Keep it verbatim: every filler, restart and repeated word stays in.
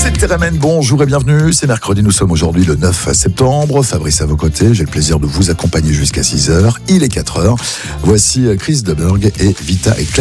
C'est Térémène, bonjour et bienvenue. C'est mercredi, nous sommes aujourd'hui le neuf septembre. Fabrice à vos côtés, j'ai le plaisir de vous accompagner jusqu'à six heures. Il est quatre heures. Voici Chris Deberg et Vita et Claire.